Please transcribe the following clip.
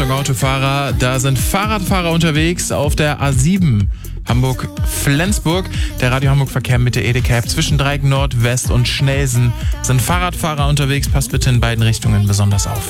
Achtung Autofahrer, da sind Fahrradfahrer unterwegs auf der A7 Hamburg-Flensburg. Der Radio Hamburg-Verkehr mit der Edeka zwischen Dreieck Nord, West und Schnelsen sind Fahrradfahrer unterwegs. Passt bitte in beiden Richtungen besonders auf.